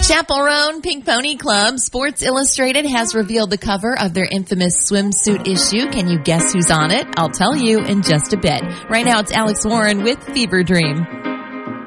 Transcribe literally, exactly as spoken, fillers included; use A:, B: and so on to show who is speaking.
A: Chaperone Pink Pony Club. Sports Illustrated has revealed the cover of their infamous swimsuit issue. Can you guess who's on it? I'll tell you in just a bit. Right now, it's Alex Warren with Fever Dream.